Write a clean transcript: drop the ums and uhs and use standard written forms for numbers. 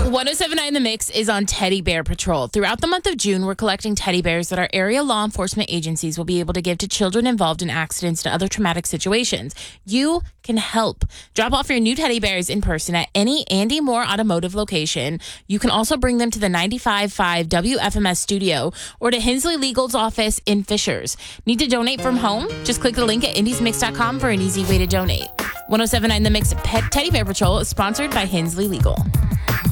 1079 The Mix is on Teddy Bear Patrol. Throughout the month of June, we're collecting teddy bears that our area law enforcement agencies will be able to give to children involved in accidents and other traumatic situations. You can help. Drop off your new teddy bears in person at any Andy Moore Automotive location. You can also bring them to the 95.5 WFMS studio or to Hensley Legal's office in Fishers. Need to donate from home? Just click the link at indiesmix.com for an easy way to donate. 1079 The Mix Pet Teddy Bear Patrol is sponsored by Hensley Legal.